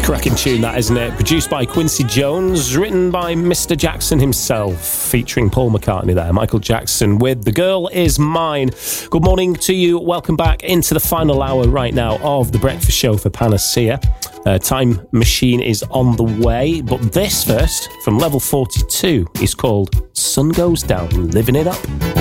Cracking tune that, isn't it? Produced by Quincy Jones, written by Mr. Jackson himself, featuring Paul McCartney there, Michael Jackson with The Girl Is Mine. Good morning to you. Welcome back into the final hour right now of The Breakfast Show for Panacea. Time Machine is on the way, but this first, from Level 42, is called Sun Goes Down, Living It Up.